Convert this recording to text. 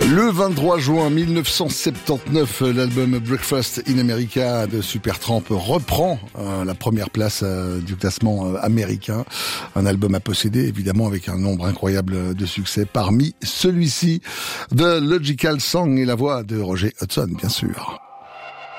Le 23 juin 1979, l'album Breakfast in America de Supertramp reprend la première place du classement américain. Un album à posséder, évidemment, avec un nombre incroyable de succès. Parmi celui-ci, The Logical Song et la voix de Roger Hodgson, bien sûr.